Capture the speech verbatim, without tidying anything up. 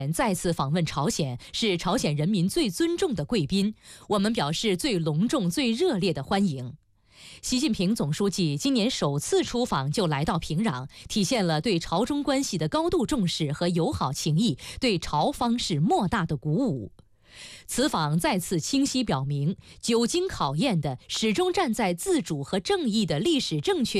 再次访问朝鲜，是朝鲜人民最尊重的贵宾，我们表示最隆重、最热烈的欢迎。习近平总书记今年首次出访就来到平壤，体现了对朝中关系的高度重视和友好情谊，对朝方是莫大的鼓舞。此访再次清晰表明，久经考验的、始终站在自主和正义的历史正确